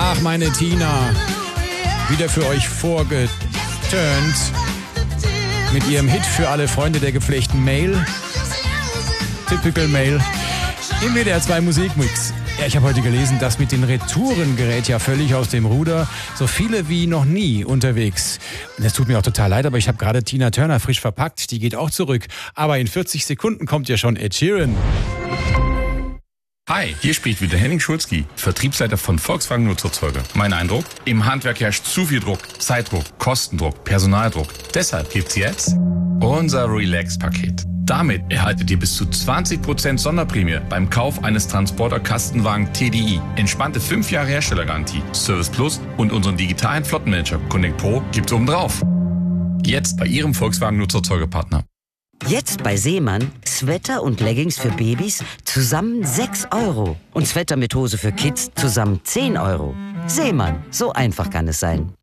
Ach, meine Tina. Wieder für euch vorgeturnt. Mit ihrem Hit für alle Freunde der gepflegten Mail. Typical Mail. Im WDR 2 Musikmix. Ja, ich habe heute gelesen, dass mit den Retouren gerät ja völlig aus dem Ruder. So viele wie noch nie unterwegs. Und es tut mir auch total leid, aber ich habe gerade Tina Turner frisch verpackt. Die geht auch zurück. Aber in 40 Sekunden kommt ja schon Ed Sheeran. Hi, hier spricht wieder Henning Schulzki, Vertriebsleiter von Volkswagen Nutzerzeuger. Mein Eindruck? Im Handwerk herrscht zu viel Druck, Zeitdruck, Kostendruck, Personaldruck. Deshalb gibt's jetzt unser Relax-Paket. Damit erhaltet ihr bis zu 20% Sonderprämie beim Kauf eines Transporter-Kastenwagen TDI. Entspannte 5 Jahre Herstellergarantie, Service Plus und unseren digitalen Flottenmanager Connect Pro gibt's obendrauf. Jetzt bei Ihrem Volkswagen Nutzerzeugerpartner. Jetzt bei Seemann Sweater und Leggings für Babys zusammen 6 € und Sweater mit Hose für Kids zusammen 10 €. Seemann, so einfach kann es sein.